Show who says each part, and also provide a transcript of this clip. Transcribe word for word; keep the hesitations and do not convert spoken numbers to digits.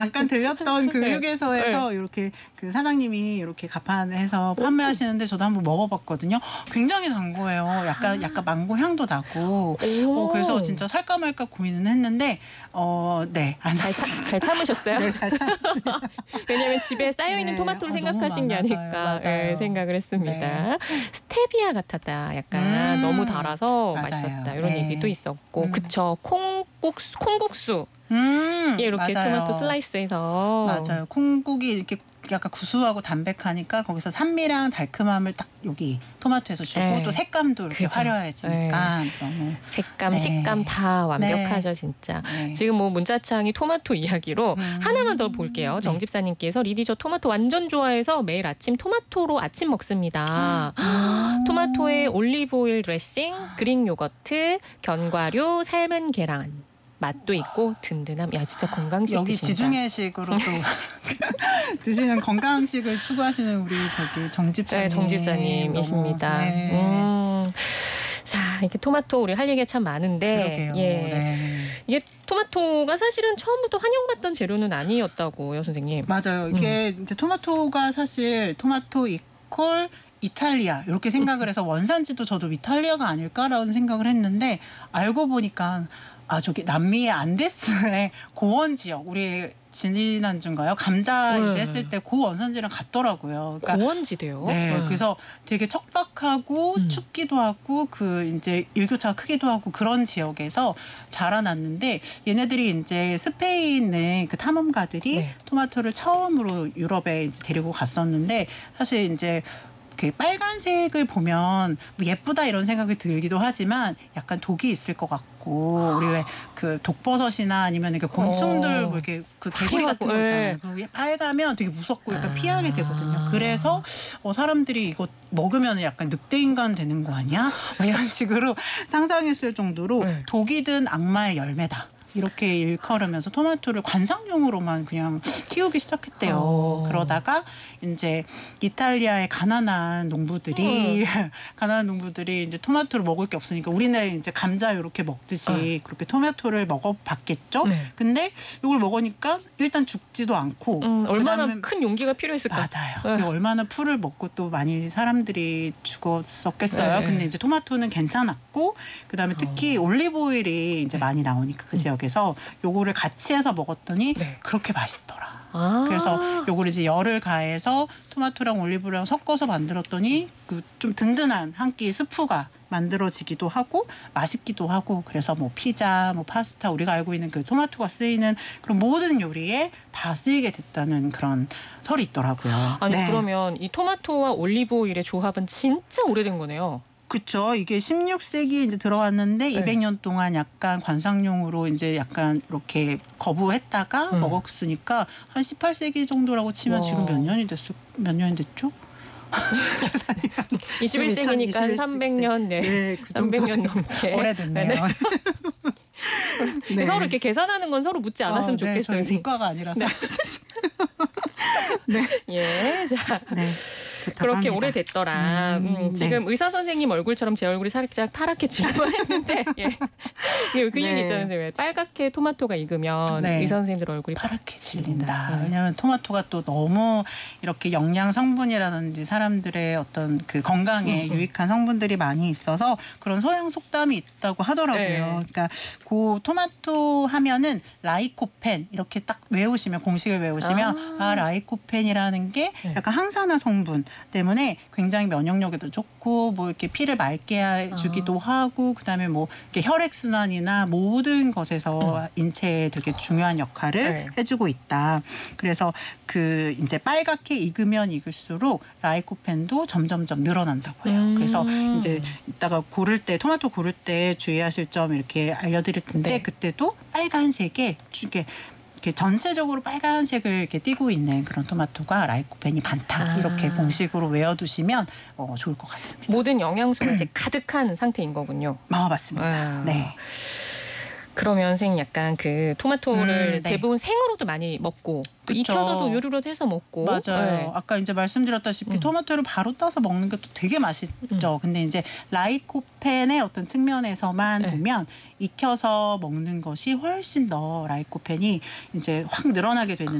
Speaker 1: 잠깐 들렸던 그
Speaker 2: 네.
Speaker 1: 휴게소에서
Speaker 2: 네.
Speaker 1: 이렇게 그 사장님이 이렇게 가판해서 판매하시는데 저도 한번 먹어봤거든요. 굉장히 단 거예요. 약간 약간 망고 향도 나고. 어, 그래서 진짜 살까 말까 고민은 했는데 어, 네, 안
Speaker 2: 잘,
Speaker 1: 샀습니다.
Speaker 2: 잘 참으셨어요?
Speaker 1: 네, 잘 참았습니다.
Speaker 2: 왜냐하면 집에 쌓여있는
Speaker 1: 네.
Speaker 2: 토마토를
Speaker 1: 어,
Speaker 2: 생각하신 게
Speaker 1: 너무
Speaker 2: 아닐까
Speaker 1: 많아서요.
Speaker 2: 네,
Speaker 1: 맞아요.
Speaker 2: 생각을 했습니다.
Speaker 1: 네.
Speaker 2: 스테비아 같았다. 약간
Speaker 1: 음,
Speaker 2: 너무 달아서
Speaker 1: 맞아요.
Speaker 2: 맛있었다. 이런
Speaker 1: 네.
Speaker 2: 얘기도 있었고.
Speaker 1: 음.
Speaker 2: 그쵸. 콩국수. 콩국수.
Speaker 1: 음,
Speaker 2: 예, 이렇게
Speaker 1: 맞아요.
Speaker 2: 토마토 슬라이스해서.
Speaker 1: 맞아요. 콩국이 이렇게 약간 구수하고 담백하니까 거기서 산미랑 달큼함을 딱 여기 토마토에서 주고
Speaker 2: 네.
Speaker 1: 또 색감도 이렇게
Speaker 2: 그죠.
Speaker 1: 화려해지니까 너무
Speaker 2: 색감,
Speaker 1: 네.
Speaker 2: 식감 다 완벽하죠,
Speaker 1: 네.
Speaker 2: 진짜.
Speaker 1: 네.
Speaker 2: 지금 뭐 문자창이 토마토 이야기로
Speaker 1: 음.
Speaker 2: 하나만 더 볼게요.
Speaker 1: 네.
Speaker 2: 정 집사님께서 리디 저 토마토 완전 좋아해서 매일 아침 토마토로 아침 먹습니다.
Speaker 1: 음.
Speaker 2: 토마토에 올리브 오일 드레싱, 그릭 요거트, 견과류, 삶은 계란. 맛도 있고 든든함. 야, 진짜 건강식
Speaker 1: 여기
Speaker 2: 드신다.
Speaker 1: 지중해식으로 또 드시는 건강식을 추구하시는 우리 저기 정 집사님.
Speaker 2: 네, 정 집사님이십니다.
Speaker 1: 너무, 네.
Speaker 2: 음. 자, 이렇게 토마토 우리 할 얘기가 참 많은데,
Speaker 1: 그러게요.
Speaker 2: 예,
Speaker 1: 네.
Speaker 2: 이게 토마토가 사실은 처음부터 환영받던 재료는 아니었다고요, 선생님.
Speaker 1: 맞아요. 이게 음. 이제 토마토가 사실 토마토 이퀄 이탈리아 이렇게 생각을 해서 원산지도 저도 이탈리아가 아닐까라는 생각을 했는데 알고 보니까 아 저기 남미의 안데스의 고원 지역 우리 지난주인가요? 감자
Speaker 2: 네.
Speaker 1: 이제 했을 때 그 원산지랑 같더라고요. 그러니까
Speaker 2: 고원지대요?
Speaker 1: 네,
Speaker 2: 네.
Speaker 1: 그래서 되게 척박하고
Speaker 2: 음.
Speaker 1: 춥기도 하고 그 이제 일교차가 크기도 하고 그런 지역에서 자라났는데 얘네들이 이제 스페인의 그 탐험가들이
Speaker 2: 네.
Speaker 1: 토마토를 처음으로 유럽에 이제 데리고 갔었는데 사실 이제 그 빨간색을 보면 뭐 예쁘다 이런 생각이 들기도 하지만 약간 독이 있을 것 같고 우리 왜 그 독버섯이나 아니면 이렇게 곤충들 뭐 이렇게 그 개구리 같은 거 있잖아요. 그 빨가면 되게 무섭고 약간 피하게 되거든요. 그래서 어, 사람들이 이거 먹으면 약간 늑대 인간 되는 거 아니야? 뭐 이런 식으로 상상했을 정도로
Speaker 2: 네.
Speaker 1: 독이 든 악마의 열매다. 이렇게 일컬으면서 토마토를 관상용으로만 그냥 키우기 시작했대요.
Speaker 2: 어.
Speaker 1: 그러다가 이제 이탈리아의 가난한 농부들이
Speaker 2: 음.
Speaker 1: 가난한 농부들이 이제 토마토를 먹을 게 없으니까 우리는 이제 감자 이렇게 먹듯이
Speaker 2: 네.
Speaker 1: 그렇게 토마토를 먹어봤겠죠.
Speaker 2: 네.
Speaker 1: 근데 이걸 먹으니까 일단 죽지도 않고
Speaker 2: 음, 얼마나
Speaker 1: 그다음에
Speaker 2: 큰 용기가 필요했을까?
Speaker 1: 맞아요.
Speaker 2: 네.
Speaker 1: 얼마나 풀을 먹고 또 많이 사람들이 죽었었겠어요.
Speaker 2: 네.
Speaker 1: 근데 이제 토마토는 괜찮았고 그다음에 특히
Speaker 2: 어.
Speaker 1: 올리브 오일이 이제
Speaker 2: 네.
Speaker 1: 많이 나오니까 그 지역에서 요거를 같이 해서 먹었더니
Speaker 2: 네.
Speaker 1: 그렇게 맛있더라.
Speaker 2: 아.
Speaker 1: 그래서 요거를 이제 열을 가해서 토마토랑 올리브랑 섞어서 만들었더니 그 좀 든든한 한 끼 스프가 만들어지기도 하고 맛있기도 하고 그래서 뭐 피자, 뭐 파스타 우리가 알고 있는 그 토마토가 쓰이는 그런 모든 요리에 다 쓰이게 됐다는 그런 설이 있더라고요.
Speaker 2: 아니
Speaker 1: 네.
Speaker 2: 그러면 이 토마토와 올리브 오일의 조합은 진짜 오래된 거네요.
Speaker 1: 그렇죠. 이게 십육 세기에 이제 들어왔는데
Speaker 2: 네.
Speaker 1: 이백 년 동안 약간 관상용으로 이제 약간 이렇게 거부했다가
Speaker 2: 음.
Speaker 1: 먹었으니까 한 십팔 세기 정도라고 치면
Speaker 2: 와.
Speaker 1: 지금 몇 년이 됐을 몇 년이 됐죠?
Speaker 2: 이십일 세기니까 한 삼백 년, 네.
Speaker 1: 네, 그
Speaker 2: 삼백 년
Speaker 1: 정도
Speaker 2: 넘게.
Speaker 1: 오래됐네요.
Speaker 2: 네.
Speaker 1: 네.
Speaker 2: 서로 이렇게 계산하는 건 서로 묻지 않았으면
Speaker 1: 어, 네,
Speaker 2: 좋겠어요.
Speaker 1: 저희 이과가 아니라서.
Speaker 2: 네.
Speaker 1: 네.
Speaker 2: 예, 자.
Speaker 1: 네. 좋다고
Speaker 2: 그렇게
Speaker 1: 합니다.
Speaker 2: 오래됐더라.
Speaker 1: 음,
Speaker 2: 음, 지금
Speaker 1: 네.
Speaker 2: 의사 선생님 얼굴처럼 제 얼굴이 살짝 파랗게 질 뻔했는데 예. 그
Speaker 1: 네.
Speaker 2: 얘기 있잖아요. 왜 빨갛게 토마토가 익으면
Speaker 1: 네.
Speaker 2: 의사 선생님들 얼굴이
Speaker 1: 파랗게 질린다.
Speaker 2: 네.
Speaker 1: 왜냐하면 토마토가 또 너무 이렇게 영양 성분이라든지 사람들의 어떤 그 건강에
Speaker 2: 음, 음.
Speaker 1: 유익한 성분들이 많이 있어서 그런 소양 속담이 있다고 하더라고요.
Speaker 2: 네.
Speaker 1: 그러니까 그 토마토 하면은 라이코펜 이렇게 딱 외우시면 공식을 외우시면 아,
Speaker 2: 아.
Speaker 1: 라이코펜이라는 게
Speaker 2: 네.
Speaker 1: 약간 항산화 성분 때문에 굉장히 면역력에도 좋고 뭐 이렇게 피를 맑게 해주기도
Speaker 2: 아.
Speaker 1: 하고 그다음에 뭐 이렇게 혈액 순환이나 모든 것에서
Speaker 2: 음.
Speaker 1: 인체에 되게 중요한 역할을
Speaker 2: 네.
Speaker 1: 해주고 있다. 그래서 그 이제 빨갛게 익으면 익을수록 라이코펜도 점점점 늘어난다고 해요.
Speaker 2: 음.
Speaker 1: 그래서 이제 이따가 고를 때 토마토 고를 때 주의하실 점 이렇게 알려드릴 텐데
Speaker 2: 네.
Speaker 1: 그때도 빨간색에 이렇게 이렇게 전체적으로 빨간색을 이렇게 띠고 있는 그런 토마토가 라이코펜이 많다.
Speaker 2: 아.
Speaker 1: 이렇게 공식으로 외워두시면 어, 좋을 것 같습니다.
Speaker 2: 모든 영양소가 이제 가득한 상태인 거군요.
Speaker 1: 아, 맞습니다.
Speaker 2: 아.
Speaker 1: 네.
Speaker 2: 그러면 선생님 약간 그 토마토를
Speaker 1: 음, 네.
Speaker 2: 대부분 생으로도 많이 먹고 또
Speaker 1: 그쵸.
Speaker 2: 익혀서도 요리로 해서 먹고
Speaker 1: 맞아요.
Speaker 2: 네.
Speaker 1: 아까 이제 말씀드렸다시피
Speaker 2: 음.
Speaker 1: 토마토를 바로 따서 먹는 것도 되게 맛있죠. 근데 이제 라이코펜의 어떤 측면에서만
Speaker 2: 네.
Speaker 1: 보면 익혀서 먹는 것이 훨씬 더 라이코펜이 이제 확 늘어나게 되는